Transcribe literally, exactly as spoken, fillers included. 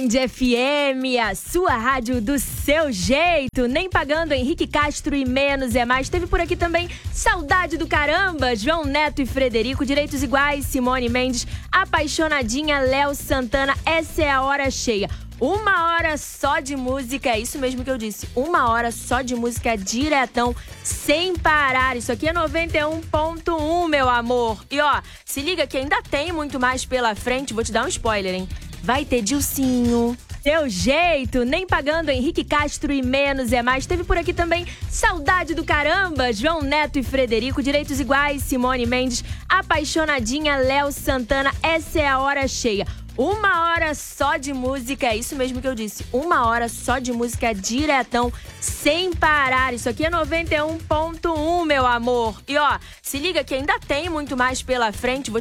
Band F M, a sua rádio do seu jeito. Nem pagando, Henrique Castro e Menos é Mais. Teve por aqui também Saudade do Caramba, João Neto e Frederico, Direitos Iguais, Simone Mendes, Apaixonadinha, Léo Santana. Essa é a hora cheia. Uma hora só de música, é isso mesmo que eu disse. Uma hora só de música diretão, sem parar. Isso aqui é noventa e um ponto um, meu amor. E ó, se liga que ainda tem muito mais pela frente. Vou te dar um spoiler, hein? Vai ter Dilcinho, Seu Jeito, Nem Pagando, Henrique Castro e Menos é Mais. Teve por aqui também Saudade do Caramba, João Neto e Frederico, Direitos Iguais, Simone Mendes, Apaixonadinha, Léo Santana. Essa é a hora cheia. Uma hora só de música, é isso mesmo que eu disse. Uma hora só de música diretão, sem parar. Isso aqui é noventa e um ponto um, meu amor. E ó, se liga que ainda tem muito mais pela frente. Vou